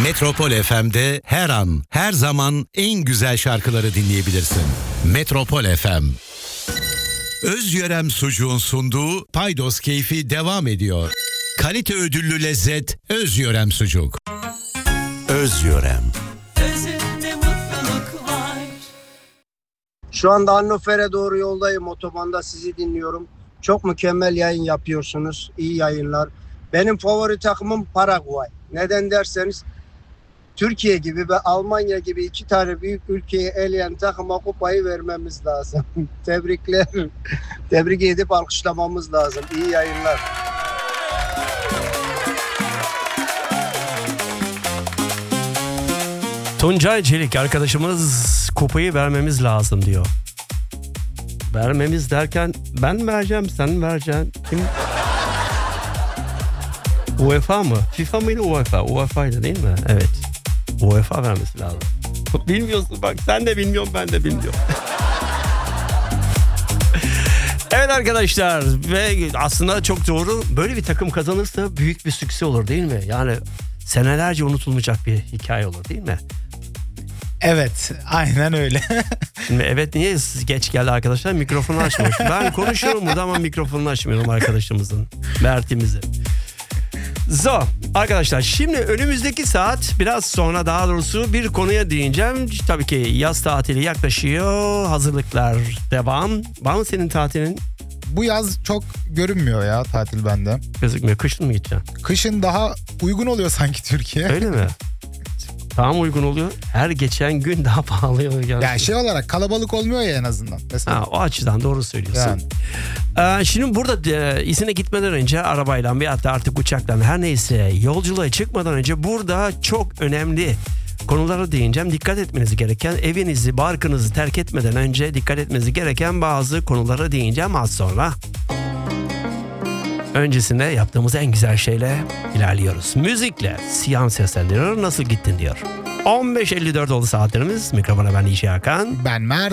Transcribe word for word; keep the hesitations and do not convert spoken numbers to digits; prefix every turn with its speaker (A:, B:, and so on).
A: Metropol F M'de her an, her zaman en güzel şarkıları dinleyebilirsin. Metropol F M. Özyörem Sucuğun sunduğu Paydos Keyfi devam ediyor. Kalite ödüllü lezzet Özyörem Sucuk. Özyörem.
B: Özünde mutluluk var.
C: Şu anda Hannover'e doğru yoldayım. Otobanda sizi dinliyorum. Çok mükemmel yayın yapıyorsunuz. İyi yayınlar. Benim favori takımım Paraguay. Neden derseniz Türkiye gibi ve Almanya gibi iki tane büyük ülkeyi eleyen takıma kupayı vermemiz lazım. Tebrikler. Tebrik edip alkışlamamız lazım. İyi yayınlar.
D: Tuncay Çelik arkadaşımız kupayı vermemiz lazım diyor. Vermemiz derken ben mi vereceğim, sen mi vereceksin? Kim? UEFA mı? FIFA mıydı UEFA? UEFA'ydı değil mi? Evet. UEFA vermesi lazım. Bilmiyorsun bak, sen de bilmiyorsun, ben de bilmiyorum. Evet arkadaşlar, ve aslında çok doğru, böyle bir takım kazanırsa büyük bir sükse olur değil mi? Yani senelerce unutulmayacak bir hikaye olur değil mi?
E: Evet, aynen öyle.
D: Şimdi evet, niye geç geldi arkadaşlar? Mikrofonu açmış. Ben konuşuyorum burada ama mikrofonu açmıyorum arkadaşımızın, Mert'imizin. So arkadaşlar, şimdi önümüzdeki saat, biraz sonra daha doğrusu bir konuya değineceğim. Tabii ki yaz tatili yaklaşıyor. Hazırlıklar devam. Var mı senin tatilin?
E: Bu yaz çok görünmüyor ya tatil bende.
D: Gözükmüyor. Kışın mı gideceksin?
E: Kışın daha uygun oluyor sanki Türkiye.
D: Öyle mi? Daha mı uygun oluyor? Her geçen gün daha pahalı oluyor.
E: Yani şey olarak kalabalık olmuyor ya en azından. Mesela.
D: Ha, o açıdan doğru söylüyorsun. Yani. Ee, şimdi burada e, izine gitmeden önce arabayla veyahut da artık uçakla, her neyse yolculuğa çıkmadan önce burada çok önemli konulara değineceğim. Dikkat etmeniz gereken, evinizi, barkınızı terk etmeden önce dikkat etmeniz gereken bazı konulara değineceğim az sonra. Öncesinde yaptığımız en güzel şeyle ilerliyoruz. Müzikle Siyam seslendiriyor. Nasıl gittin diyor. on beş elli dört oldu saatlerimiz. Mikrofona ben İşe Hakan.
E: Ben Mert.